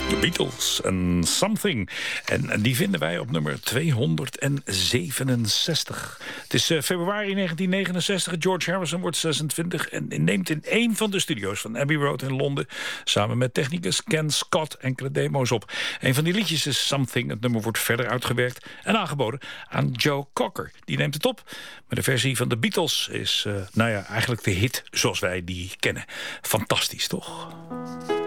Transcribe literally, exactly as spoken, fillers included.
The Beatles en Something. En die vinden wij op nummer tweehonderdzevenenzestig. Het is uh, februari negentien negenenzestig. George Harrison wordt zesentwintig en neemt in één van de studio's van Abbey Road in Londen samen met technicus Ken Scott enkele demo's op. Een van die liedjes is Something. Het nummer wordt verder uitgewerkt en aangeboden aan Joe Cocker. Die neemt het op. Maar de versie van de Beatles is, uh, nou ja, eigenlijk de hit zoals wij die kennen. Fantastisch, toch?